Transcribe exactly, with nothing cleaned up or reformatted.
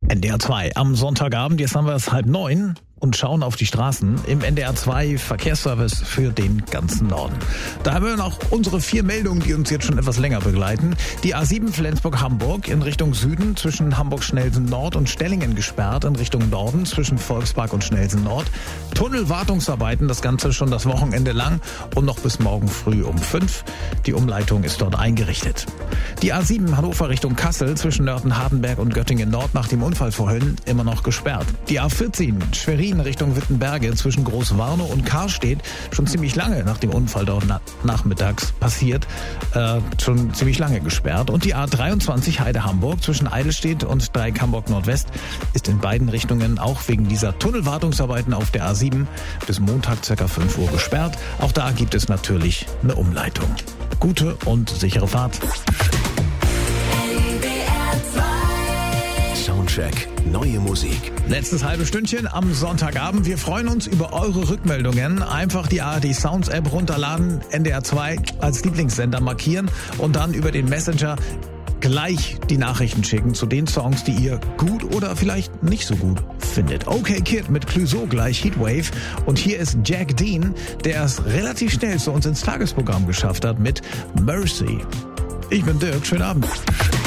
N D R zwei am Sonntagabend, jetzt haben wir es halb neun und schauen auf die Straßen im N D R zwei Verkehrsservice für den ganzen Norden. Da haben wir noch unsere vier Meldungen, die uns jetzt schon etwas länger begleiten. Die A sieben Flensburg-Hamburg in Richtung Süden zwischen Hamburg-Schnelsen-Nord und Stellingen gesperrt in Richtung Norden zwischen Volkspark und Schnelsen-Nord. Tunnelwartungsarbeiten, das Ganze schon das Wochenende lang und noch bis morgen früh um fünf. Die Umleitung ist dort eingerichtet. Die A sieben Hannover Richtung Kassel zwischen Nörten-Hardenberg und Göttingen-Nord nach dem Unfall vorhin immer noch gesperrt. Die A vierzehn Schwerin Richtung Wittenberge zwischen Großwarnow und Karstedt schon ziemlich lange nach dem Unfall dort na- nachmittags passiert, äh, schon ziemlich lange gesperrt. Und die A dreiundzwanzig Heide-Hamburg zwischen Eidelstedt und Dreieck Hamburg-Nordwest ist in beiden Richtungen auch wegen dieser Tunnelwartungsarbeiten auf der A sieben bis Montag ca. fünf Uhr gesperrt. Auch da gibt es natürlich eine Umleitung. Gute und sichere Fahrt. Soundcheck, neue Musik. Letztes halbe Stündchen am Sonntagabend. Wir freuen uns über eure Rückmeldungen. Einfach die A R D Sounds App runterladen, N D R zwei als Lieblingssender markieren und dann über den Messenger gleich die Nachrichten schicken zu den Songs, die ihr gut oder vielleicht nicht so gut findet. Okay Kid mit Clouseau gleich Heatwave. Und hier ist Jack Dean, der es relativ schnell zu uns ins Tagesprogramm geschafft hat mit Mercy. Ich bin Dirk, schönen Abend.